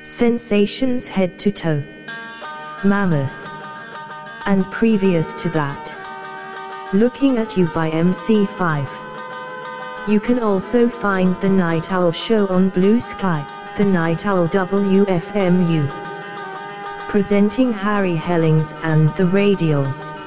Sensations Head to Toe, Mammoth, and previous to that, Looking at You by MC5. You can also find The Night Owl Show on Blue Sky, The Night Owl WFMU, presenting Harry Hellings and The Radials.